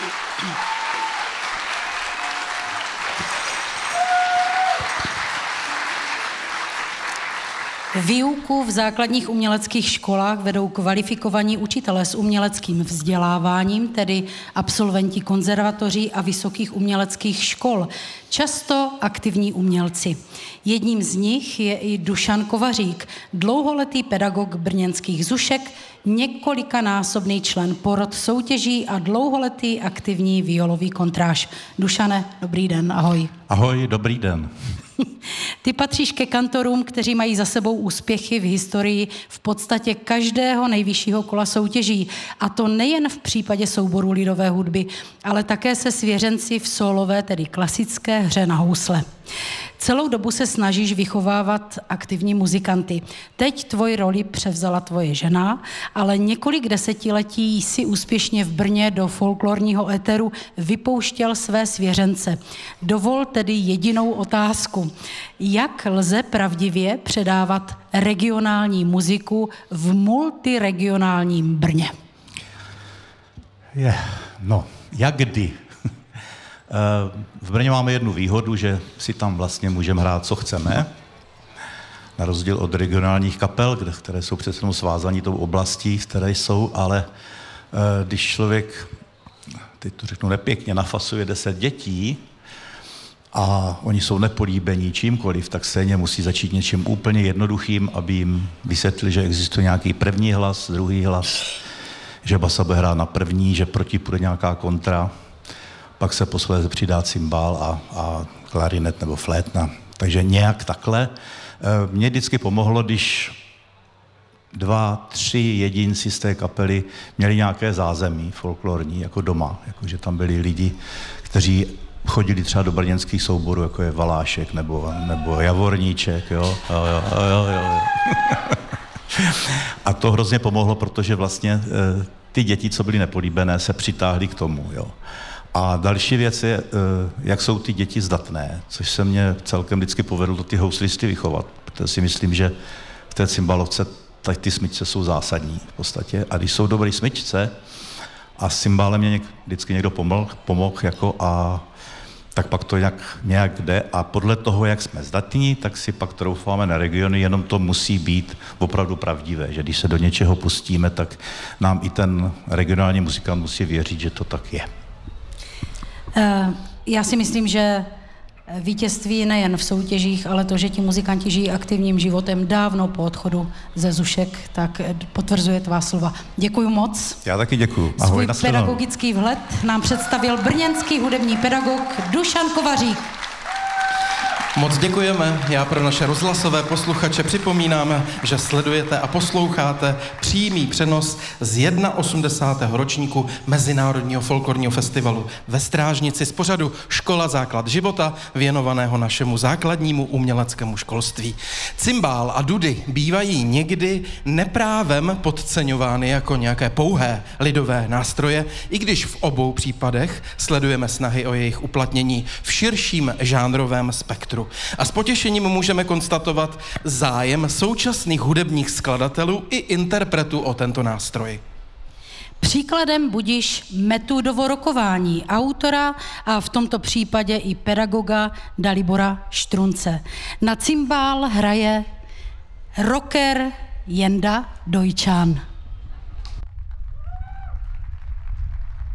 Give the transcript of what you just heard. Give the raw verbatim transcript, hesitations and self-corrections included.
Výuku v základních uměleckých školách vedou kvalifikovaní učitelé s uměleckým vzděláváním, tedy absolventi konzervatoří a vysokých uměleckých škol, často aktivní umělci. Jedním z nich je i Dušan Kovařík, dlouholetý pedagog brněnských Zušek, několikanásobný člen porot soutěží a dlouholetý aktivní violový kontráž. Dušane, dobrý den, ahoj. Ahoj, dobrý den. Ty patříš ke kantorům, kteří mají za sebou úspěchy v historii v podstatě každého nejvyššího kola soutěží. A to nejen v případě souboru lidové hudby, ale také se svěřenci v sólové, tedy klasické hře na housle. Celou dobu se snažíš vychovávat aktivní muzikanty. Teď tvoji roli převzala tvoje žena, ale několik desetiletí si úspěšně v Brně do folklorního éteru vypouštěl své svěřence. Dovol tedy jedinou otázku. Jak lze pravdivě předávat regionální muziku v multiregionálním Brně? Je, no, jak kdy? V Brně máme jednu výhodu, že si tam vlastně můžeme hrát, co chceme, na rozdíl od regionálních kapel, které jsou přece jenom svázaní tou oblastí, v které jsou, ale když člověk, teď to řeknu nepěkně, nafasuje deset dětí a oni jsou nepolíbení čímkoliv, tak stejně musí začít něčím úplně jednoduchým, aby jim vysvětlili, že existuje nějaký první hlas, druhý hlas, že basa bude hrát na první, že proti půjde nějaká kontra, pak se posléze přidá cymbál a, a klarinet nebo flétna. Takže nějak takhle. Mně vždycky pomohlo, když dva, tři jedinci z té kapely měli nějaké zázemí folklorní, jako doma. Jako, že tam byli lidi, kteří chodili třeba do brněnských souborů, jako je Valášek nebo, nebo Javorníček. Jo? Jo, jo, jo, jo. A to hrozně pomohlo, protože vlastně ty děti, co byly nepolíbené, se přitáhly k tomu. Jo? A další věc je, jak jsou ty děti zdatné, což se mně celkem vždycky povedlo ty houslisty vychovat, protože si myslím, že v té cymbalovce tak ty smyčce jsou zásadní v podstatě. A když jsou dobrý smyčce a s cymbálem mě vždycky někdo pomohl, pomohl jako a tak pak to nějak, nějak jde. A podle toho, jak jsme zdatní, tak si pak troufáme na regiony, jenom to musí být opravdu pravdivé, že když se do něčeho pustíme, tak nám i ten regionální muzikant musí věřit, že to tak je. Já si myslím, že vítězství nejen v soutěžích, ale to, že ti muzikanti žijí aktivním životem dávno po odchodu ze Zušek, tak potvrzuje tvá slova. Děkuju moc. Já taky děkuju. Ahoj, Svůj nashledanou. pedagogický vhled nám představil brněnský hudební pedagog Dušan Kovařík. Moc děkujeme. Já pro naše rozhlasové posluchače připomínám, že sledujete a posloucháte přímý přenos z osmdesátého prvního ročníku Mezinárodního folklorního festivalu ve Strážnici z pořadu Škola základ života, věnovaného našemu základnímu uměleckému školství. Cymbál a dudy bývají někdy neprávem podceňovány jako nějaké pouhé lidové nástroje, i když v obou případech sledujeme snahy o jejich uplatnění v širším žánrovém spektru. A s potěšením můžeme konstatovat zájem současných hudebních skladatelů i interpretů o tento nástroj. Příkladem budiš Metodovo rokování autora a v tomto případě i pedagoga Dalibora Štrunce. Na cymbál hraje rocker Jenda Dojčán.